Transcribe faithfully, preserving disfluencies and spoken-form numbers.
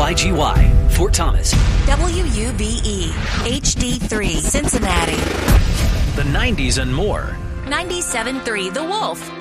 Y G Y, Fort Thomas. W U B E, H D three, Cincinnati. The nineties and more. ninety-seven point three The Wolf.